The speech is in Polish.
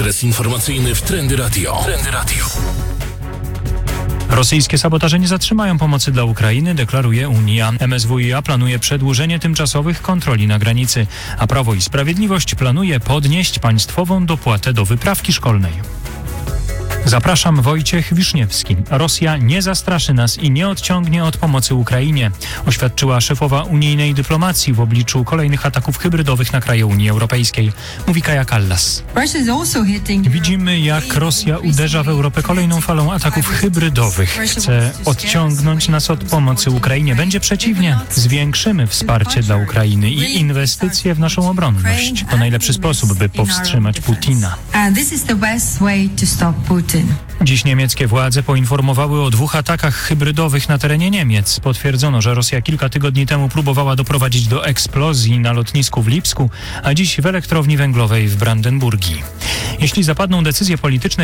Ekspres informacyjny w Trendy Radio. Rosyjskie sabotaże nie zatrzymają pomocy dla Ukrainy, deklaruje Unia. MSWiA planuje przedłużenie tymczasowych kontroli na granicy, a Prawo i Sprawiedliwość planuje podnieść państwową dopłatę do wyprawki szkolnej. Zapraszam, Wojciech Wiszniewski. Rosja nie zastraszy nas i nie odciągnie od pomocy Ukrainie, oświadczyła szefowa unijnej dyplomacji w obliczu kolejnych ataków hybrydowych na kraje Unii Europejskiej. Mówi Kaja Kallas. Widzimy, jak Rosja uderza w Europę kolejną falą ataków hybrydowych. Chce odciągnąć nas od pomocy Ukrainie. Będzie przeciwnie. Zwiększymy wsparcie dla Ukrainy i inwestycje w naszą obronność. To najlepszy sposób, by powstrzymać Putina. Dziś niemieckie władze poinformowały o 2 atakach hybrydowych na terenie Niemiec. Potwierdzono, że Rosja kilka tygodni temu próbowała doprowadzić do eksplozji na lotnisku w Lipsku, a dziś w elektrowni węglowej w Brandenburgii. Jeśli zapadną decyzje polityczne